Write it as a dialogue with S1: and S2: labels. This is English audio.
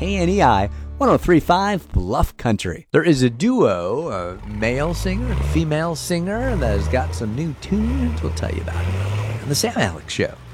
S1: KNEI 103.5 Bluff Country. There is a duo, a male singer and a female singer that has got some new tunes. We'll tell you about it on The Sam Alex Show.